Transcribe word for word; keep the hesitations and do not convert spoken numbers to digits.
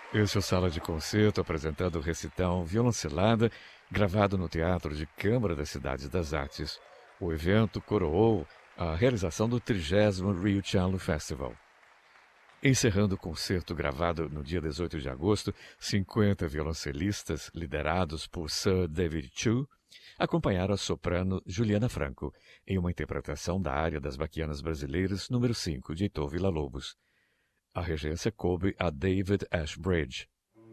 Este é o Sala de Concerto, apresentando o recital Violoncelada, gravado no Teatro de Câmara das Cidades das Artes. O evento coroou a realização do trigésimo Rio Cello Festival. Encerrando o concerto gravado no dia dezoito de agosto, cinquenta violoncelistas, liderados por Sir David Chu, acompanharam a soprano Juliana Franco em uma interpretação da área das Baquianas Brasileiras número cinco de Heitor Villa-Lobos. A regência coube a David Ashbridge.